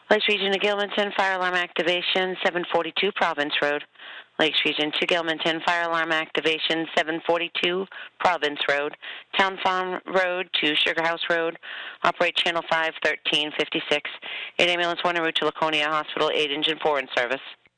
Lakes Region to Gilmanton, fire alarm activation, 742 Province Road. Lakes Region to Gilmanton, fire alarm activation, 742 Province Road. Town Farm Road to Sugar House Road. Operate Channel 5, 1356. 8 ambulance 1 en route to Laconia Hospital, 8 engine 4 in service.